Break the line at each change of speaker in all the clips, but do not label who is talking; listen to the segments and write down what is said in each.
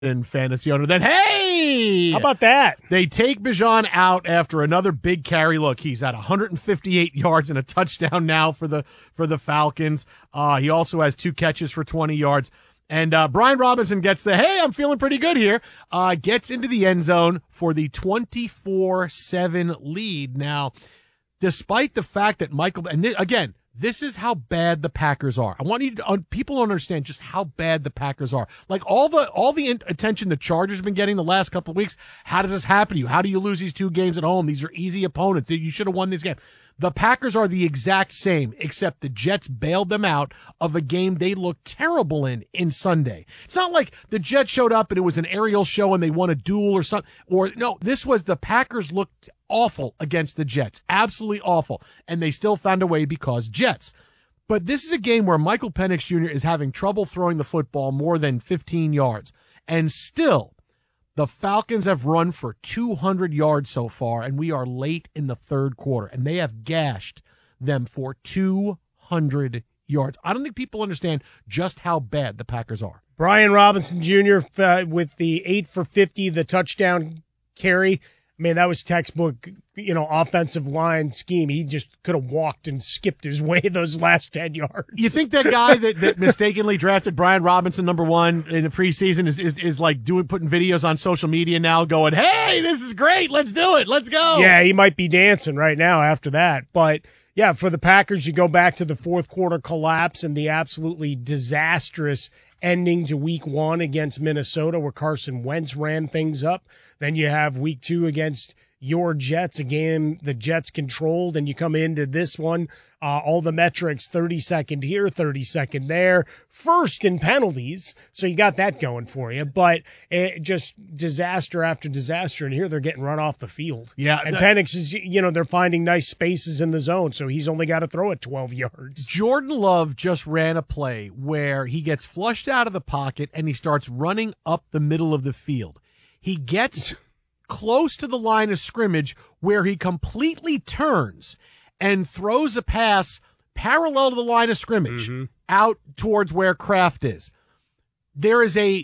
in fantasy owner. Then, hey!
How about that?
They take Bijan out after another big carry. Look, he's at 158 yards and a touchdown now for the Falcons. He also has 2 catches for 20 yards. And Brian Robinson gets the, hey, I'm feeling pretty good here, gets into the end zone for the 24-7 lead. Now, despite the fact that Michael, and again, this is how bad the Packers are. I want you to, people to understand just how bad the Packers are. Like all the attention the Chargers have been getting the last couple of weeks. How does this happen to you? How do you lose these 2 games at home? These are easy opponents. You should have won this game. The Packers are the exact same, except the Jets bailed them out of a game they looked terrible in Sunday. It's not like the Jets showed up and it was an aerial show and they won a duel or something. Or no, this was the Packers looked awful against the Jets. Absolutely awful. And they still found a way because Jets. But this is a game where Michael Penix Jr. is having trouble throwing the football more than 15 yards. And still, the Falcons have run for 200 yards so far, and we are late in the third quarter, and they have gashed them for 200 yards. I don't think people understand just how bad the Packers are.
Brian Robinson Jr. With the 8 for 50, the touchdown carry. I mean, that was textbook, offensive line scheme. He just could have walked and skipped his way those last 10 yards.
You think that guy that mistakenly drafted Brian Robinson #1 in the preseason is like putting videos on social media now going, hey, this is great. Let's do it. Let's go.
Yeah, he might be dancing right now after that. But, yeah, for the Packers, you go back to the fourth quarter collapse and the absolutely disastrous ending to week 1 against Minnesota where Carson Wentz ran things up. Then you have week 2 against your Jets, a game the Jets controlled, and you come into this one, all the metrics, 32nd here, 32nd there, first in penalties, so you got that going for you, but just disaster after disaster, and here they're getting run off the field.
Yeah.
And Penix is, they're finding nice spaces in the zone, so he's only got to throw it 12 yards.
Jordan Love just ran a play where he gets flushed out of the pocket, and he starts running up the middle of the field. He gets close to the line of scrimmage where he completely turns and throws a pass parallel to the line of scrimmage out towards where Kraft is. There is a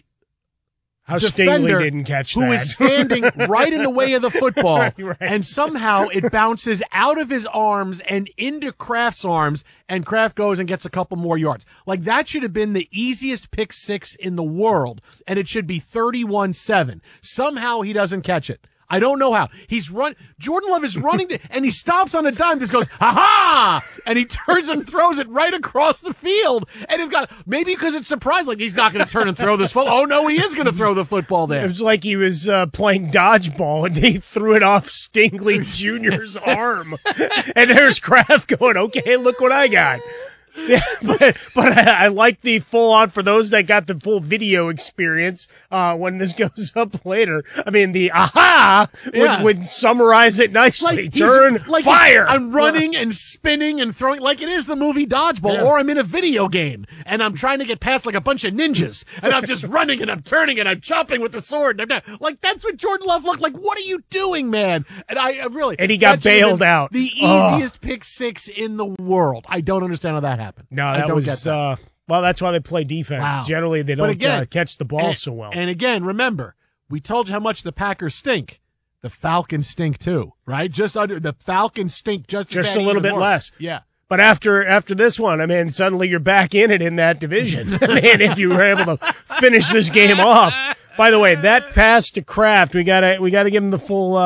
How
defender
Stingley didn't catch
who
that.
is standing right in the way of the football,
Right.
and somehow it bounces out of his arms and into Kraft's arms, and Kraft goes and gets a couple more yards. Like, that should have been the easiest pick 6 in the world, and it should be 31-7. Somehow he doesn't catch it. I don't know how. Jordan Love is running, and he stops on a dime, just goes, ha-ha! And he turns and throws it right across the field. And it's got, maybe because it's surprised, like he's not going to turn and throw this football. Oh, no, he is going to throw the football there.
It was like he was playing dodgeball, and they threw it off Stingley Jr.'s arm. And there's Kraft going, okay, look what I got. Yeah, but I like the full-on, for those that got the full video experience when this goes up later. I mean, the aha would summarize it nicely. Turn, fire!
I'm running and spinning and throwing like it is the movie Dodgeball, or I'm in a video game, and I'm trying to get past like a bunch of ninjas, and I'm just running and I'm turning and I'm chopping with the sword. And like, that's what Jordan Love looked like. What are you doing, man? And I really...
And he got bailed out.
The easiest pick 6 in the world. I don't understand how that happened.
No, that was well, that's why they play defense.
Wow.
Generally, they don't catch the ball so well.
And again, remember, we told you how much the Packers stink. The Falcons stink too, right? The Falcons stink just
a little bit less.
Yeah.
But after this one, I mean, suddenly you're back in it in that division. I mean, if you were able to finish this game off. By the way, that pass to Kraft, we gotta give him the full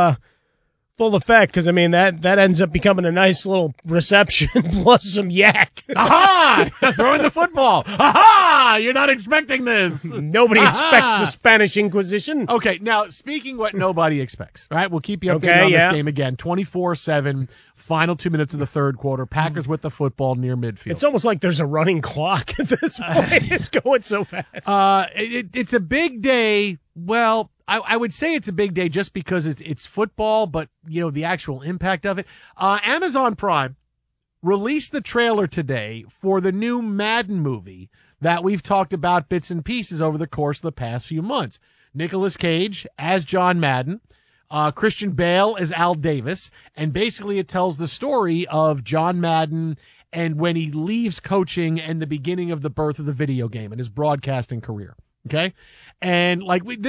effect, because I mean that ends up becoming a nice little reception plus some yak.
Aha! Throwing the football. Aha! You're not expecting this.
Nobody expects the Spanish Inquisition.
Okay, now speaking what nobody expects, right? We'll keep you updated on this game again. 24-7, final 2 minutes of the third quarter. Packers with the football near midfield.
It's almost like there's a running clock at this point. It's going so fast.
It's a big day. Well, I would say it's a big day just because it's football, but the actual impact of it. Amazon Prime released the trailer today for the new Madden movie that we've talked about bits and pieces over the course of the past few months. Nicolas Cage as John Madden, Christian Bale as Al Davis, and basically it tells the story of John Madden and when he leaves coaching and the beginning of the birth of the video game and his broadcasting career. Okay. And like